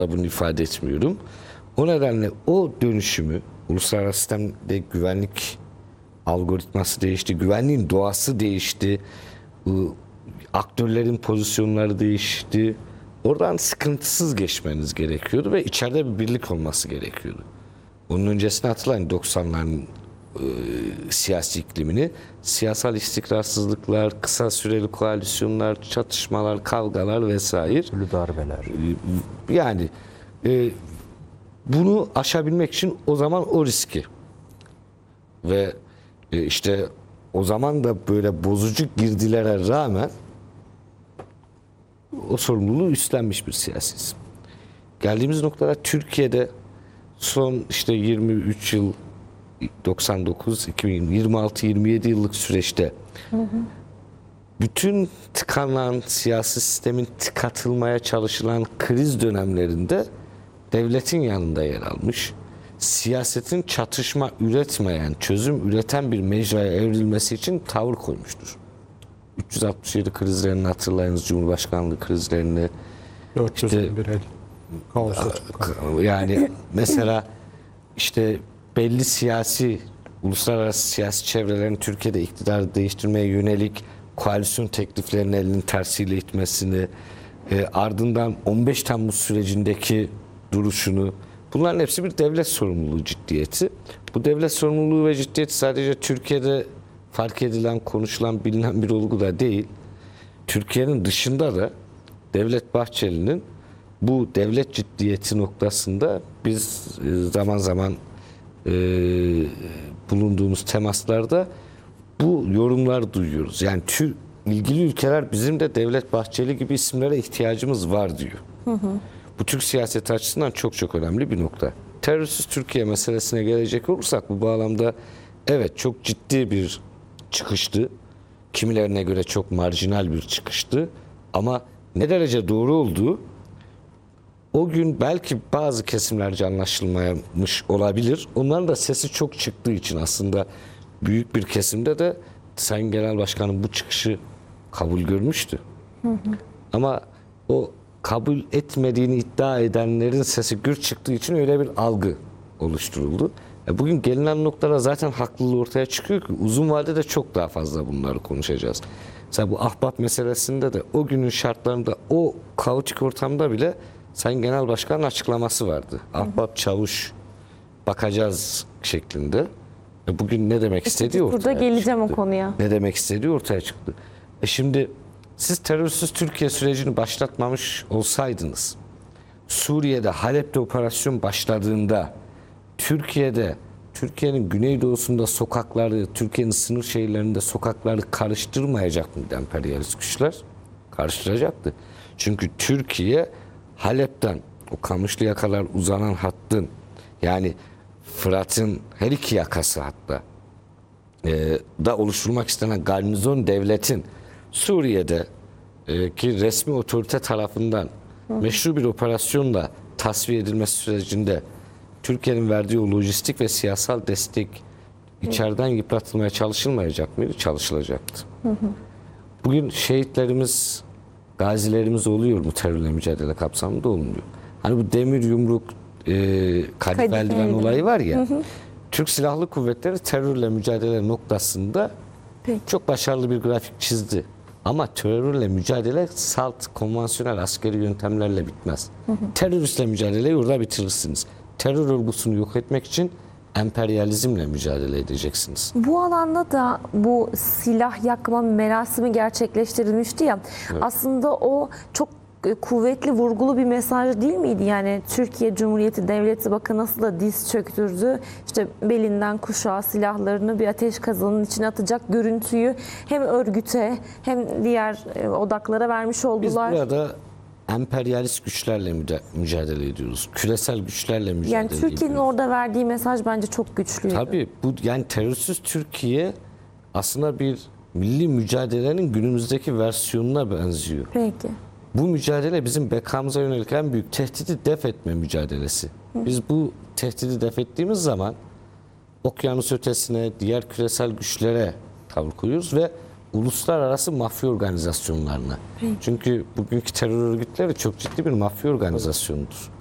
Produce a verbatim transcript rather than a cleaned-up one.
bunu ifade etmiyorum. O nedenle o dönüşümü uluslararası sistemde güvenlik algoritması değişti, güvenliğin doğası değişti, aktörlerin pozisyonları değişti. Oradan sıkıntısız geçmeniz gerekiyordu ve içeride bir birlik olması gerekiyordu. Onun öncesine hatırlayın doksanların e, siyasi iklimini, siyasal istikrarsızlıklar, kısa süreli koalisyonlar, çatışmalar, kavgalar vesaire. Türlü darbeler. E, yani e, bunu aşabilmek için o zaman o riski ve e, işte o zaman da böyle bozucu girdilere rağmen o sorumluluğu üstlenmiş bir siyasi isim. Geldiğimiz noktada Türkiye'de son işte yirmi üç yıl, doksan dokuz, iki bin yirmi altı yirmi yedi yıllık süreçte hı hı. bütün tıkanan siyasi sistemin tıkatılmaya çalışılan kriz dönemlerinde devletin yanında yer almış, siyasetin çatışma üretmeyen, çözüm üreten bir mecraya evrilmesi için tavır koymuştur. üç yüz altmış yedi krizlerini hatırlayınız, Cumhurbaşkanlığı krizlerini. dört yüz on bir el. İşte, yani mesela işte belli siyasi, uluslararası siyasi çevrelerin Türkiye'de iktidarı değiştirmeye yönelik koalisyon tekliflerinin elinin tersiyle itmesini, e, ardından on beş Temmuz sürecindeki duruşunu, bunların hepsi bir devlet sorumluluğu ciddiyeti. Bu devlet sorumluluğu ve ciddiyeti sadece Türkiye'de fark edilen, konuşulan, bilinen bir olgu da değil. Türkiye'nin dışında da Devlet Bahçeli'nin bu devlet ciddiyeti noktasında biz zaman zaman e, bulunduğumuz temaslarda bu yorumlar duyuyoruz. Yani tür, ilgili ülkeler bizim de Devlet Bahçeli gibi isimlere ihtiyacımız var diyor. Hı hı. Bu Türk siyaseti açısından çok çok önemli bir nokta. Terörsüz Türkiye meselesine gelecek olursak bu bağlamda evet çok ciddi bir çıkıştı. Kimilerine göre çok marjinal bir çıkıştı. Ama ne derece doğru olduğu o gün belki bazı kesimlerce anlaşılmamış olabilir. Onların da sesi çok çıktığı için aslında büyük bir kesimde de Sayın Genel Başkan'ın bu çıkışı kabul görmüştü. Hı hı. Ama o kabul etmediğini iddia edenlerin sesi gür çıktığı için öyle bir algı oluşturuldu. Bugün gelinen noktada zaten haklılığı ortaya çıkıyor ki uzun vadede çok daha fazla bunları konuşacağız. Mesela bu ahbap meselesinde de o günün şartlarında o kaotik ortamda bile Sayın Genel Başkan'ın açıklaması vardı. Ahbap çavuş bakacağız şeklinde. Bugün ne demek istediği ortaya çıktı. Burada geleceğim o konuya. Ne demek istediği ortaya çıktı. E şimdi siz terörsüz Türkiye sürecini başlatmamış olsaydınız, Suriye'de Halep'te operasyon başladığında Türkiye'de, Türkiye'nin güneydoğusunda sokakları, Türkiye'nin sınır şehirlerinde sokakları karıştırmayacak mıydı emperyalist güçler? Karıştıracaktı. Çünkü Türkiye Halep'ten o Kamışlı yakalar uzanan hattın, yani Fırat'ın her iki yakası hatta e, da oluşturulmak istenen garnizon devletin Suriye'de e, ki resmi otorite tarafından Hı. meşru bir operasyonla tasfiye edilmesi sürecinde Türkiye'nin verdiği o lojistik ve siyasal destek içeriden yıpratılmaya çalışılmayacak mıydı? Çalışılacaktı. Hı hı. Bugün şehitlerimiz, gazilerimiz oluyor mu terörle mücadele kapsamında? Olmuyor. Hani bu demir yumruk, e, kadife eldiven olayı var ya, hı hı. Türk Silahlı Kuvvetleri terörle mücadele noktasında Peki. çok başarılı bir grafik çizdi. Ama terörle mücadele salt, konvansiyonel askeri yöntemlerle bitmez. Hı hı. Teröristle mücadeleyi orada bitirirsiniz. Terör örgütünü yok etmek için emperyalizmle mücadele edeceksiniz. Bu alanda da bu silah yakma merasimi gerçekleştirilmişti ya. Evet. Aslında o çok kuvvetli, vurgulu bir mesaj değil miydi? Yani Türkiye Cumhuriyeti Devleti bakın nasıl da diz çöktürdü. İşte belinden kuşağı silahlarını bir ateş kazanının içine atacak görüntüyü hem örgüte hem diğer odaklara vermiş oldular. Biz burada emperyalist güçlerle mücadele ediyoruz. Küresel güçlerle mücadele yani ediyoruz. Yani Türkiye'nin orada verdiği mesaj bence çok güçlüydü. Tabii bu yani terörsüz Türkiye aslında bir milli mücadelenin günümüzdeki versiyonuna benziyor. Peki. Bu mücadele bizim bekamıza yönelik en büyük tehdidi def etme mücadelesi. Biz bu tehdidi def ettiğimiz zaman okyanus ötesine, diğer küresel güçlere tavır koyuyoruz ve uluslararası mafya organizasyonlarına. Çünkü bugünkü terör örgütleri çok ciddi bir mafya organizasyonudur.